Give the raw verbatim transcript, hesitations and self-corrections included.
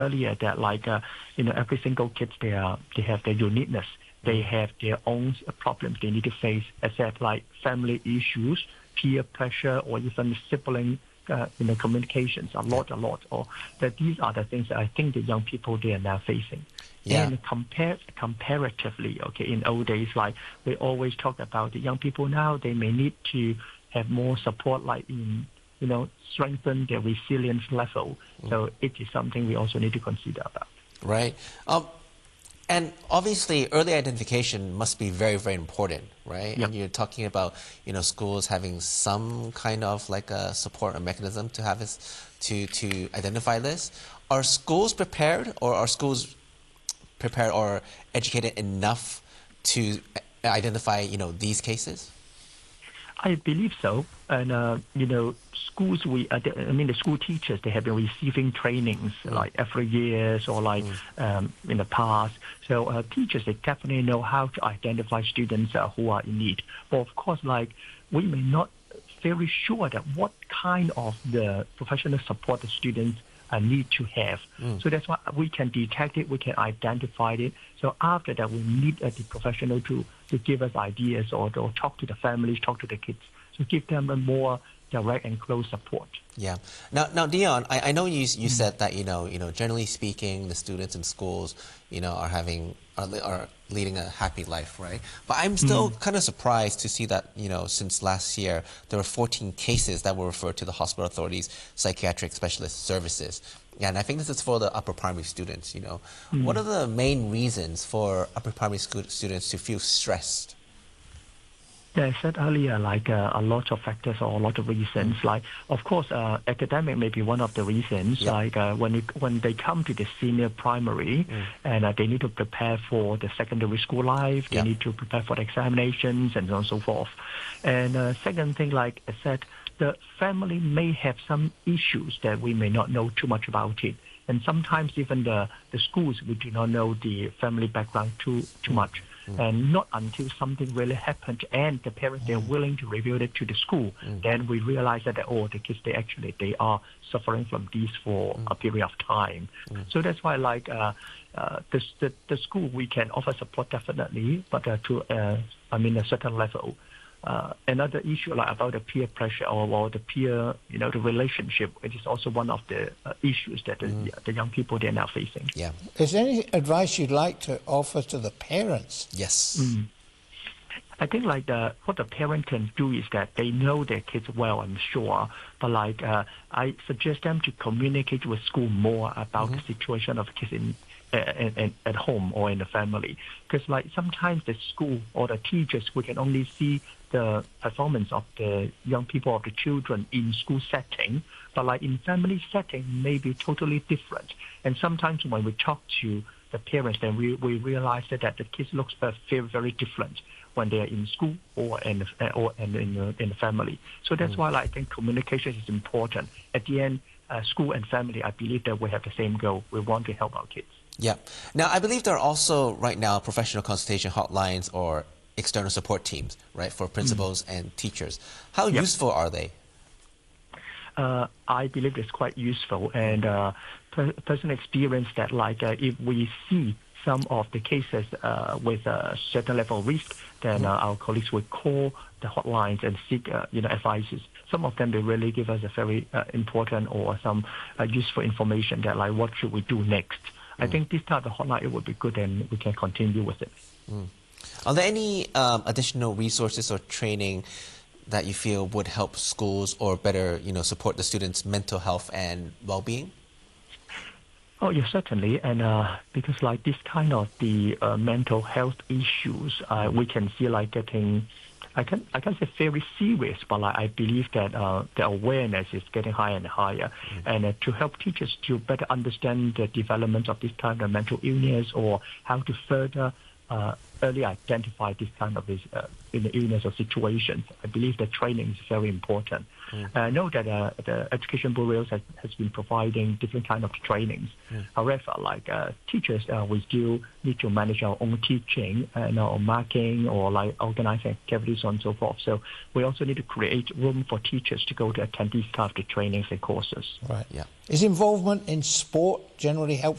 earlier that like uh, you know every single kids they are they have their uniqueness. They have their own problems they need to face, except like family issues, peer pressure, or even sibling uh, you know communications. A lot, a lot. Or that these are the things that I think the young people they are now facing. Yeah. And compare comparatively, okay, in old days, like we always talk about the young people now, they may need to have more support, like in you know strengthen their resilience level. Mm. So it is something we also need to consider about. Right. Um, And obviously, early identification must be very, very important, right? Yep. And you're talking about, you know, schools having some kind of like a support or mechanism to have this, to to identify this. Are schools prepared, or are schools prepared or educated enough to identify, you know, these cases? I believe so, and uh, you know, schools. We, uh, I mean, the school teachers they have been receiving trainings mm. like every year or like mm. um, in the past. So uh, teachers they definitely know how to identify students uh, who are in need. But of course, like we may not very sure that what kind of the professional support the students uh, need to have. Mm. So that's why we can detect it, we can identify it. So after that, we need uh, the professional to, to give us ideas or, or talk to the families, talk to the kids, so give them a more direct and close support. Yeah. Now, now, Dion, I, I know you you mm. said that you know you know generally speaking, the students in schools, you know, are having are, are leading a happy life, right? But I'm still mm. kind of surprised to see that you know since last year there were fourteen cases that were referred to the hospital authorities' psychiatric specialist services. Yeah, and I think this is for the upper primary students. You know, mm. what are the main reasons for upper primary school students to feel stressed? Yeah, I said earlier, like uh, a lot of factors or a lot of reasons. Mm. Like, of course, uh, academic may be one of the reasons. Yep. Like uh, when it, when they come to the senior primary mm. and uh, they need to prepare for the secondary school life, they yep. need to prepare for the examinations and so on and so forth. And uh, second thing, like I said, the family may have some issues that we may not know too much about it. And sometimes even the, the schools, we do not know the family background too too much. Mm. And not until something really happened and the parents, they're willing to reveal it to the school, mm. then we realize that, oh, the kids, they actually, they are suffering from this for mm. a period of time. Mm. So that's why, like, uh, uh, the, the, the school, we can offer support definitely, but uh, to, uh, I mean, a certain level. Uh, another issue like about the peer pressure or, or the peer, you know, the relationship, it is also one of the uh, issues that mm. the, the young people they're now facing. Yeah. Is there any advice you'd like to offer to the parents? Yes. Mm. I think like the, what the parent can do is that they know their kids well, I'm sure, but like uh, I suggest them to communicate with school more about mm-hmm. the situation of kids in And, and at home or in the family, because like sometimes the school or the teachers, we can only see the performance of the young people, of the children in school setting, but like in family setting may be totally different. And sometimes when we talk to the parents, then we, we realize that, that the kids looks very, very different when they are in school or in or in in the, in the family. So that's mm. why like, I think communication is important. At the end, uh, school and family, I believe that we have the same goal. We want to help our kids. Yeah. Now, I believe there are also right now professional consultation hotlines or external support teams, right, for principals mm. and teachers. How yep. useful are they? Uh, I believe it's quite useful, and uh, per personal experience that like uh, if we see some of the cases uh, with a certain level of risk, then uh, our colleagues will call the hotlines and seek uh, you know advices. Some of them they really give us a very uh, important or some uh, useful information that like what should we do next. I think this type of hotline, it would be good and we can continue with it. Mm. Are there any um, additional resources or training that you feel would help schools or better, you know, support the students' mental health and well-being? Oh, yes, certainly. And uh, because like this kind of the uh, mental health issues, uh, we can see like getting, I can I can say very serious, but like, I believe that uh, the awareness is getting higher and higher. Mm-hmm. And uh, to help teachers to better understand the development of this kind of mental illness or how to further uh, early identify this kind of this, uh, illness or situations. I believe that training is very important. Mm. I know that uh, the Education Bureau has, has been providing different kind of trainings. Mm. However, like uh, teachers, uh, we still need to manage our own teaching and our marking or like organizing activities and so forth. So we also need to create room for teachers to go to attend these kind of the trainings and courses. Right. Yeah. Is involvement in sport generally helpful?